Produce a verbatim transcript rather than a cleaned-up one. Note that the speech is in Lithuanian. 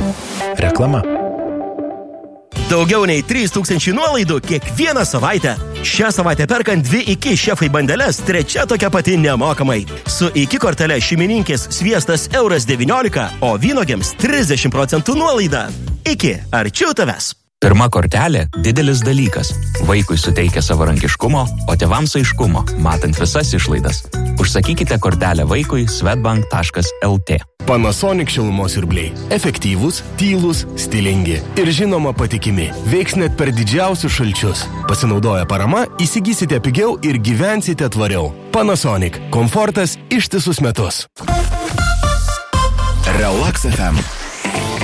Reklama. Daugiau nei trys tūkstančiai nuolaidų kiekvieną savaitę. Šią savaitę perkant dvi iki šefai bandeles, trečia tokia pati nemokamai. Su iki kortele šeimininkės sviestas euras devyniolika, o vynogiams trisdešimt procentų nuolaida. Iki, arčiau tavęs. Pirma kortelė – didelis dalykas. Vaikui suteikia savarankiškumo, o tėvams aiškumo, matant visas išlaidas. Užsakykite kortelę vaikui swedbank taškas el tė. Panasonic šilumos siurbliai. Efektyvūs, tylūs, stilingi ir žinoma patikimi. Veiks net per didžiausius šalčius. Pasinaudoję parama, įsigysite pigiau ir gyvensite tvariau. Panasonic. Komfortas ištisus metus. Relax ef em.